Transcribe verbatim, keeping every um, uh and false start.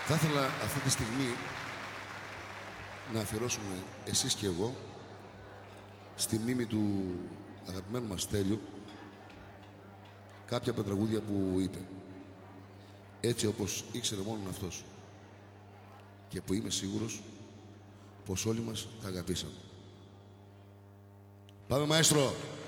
Θα ήθελα αυτή τη στιγμή να αφιερώσουμε εσείς και εγώ στη μνήμη του αγαπημένου μας Στέλιου κάποια από τα τραγούδια που είπε. Έτσι όπως ήξερε μόνο αυτός. Και που είμαι σίγουρος πως όλοι μας τα αγαπήσαμε. Πάμε, μαέστρο!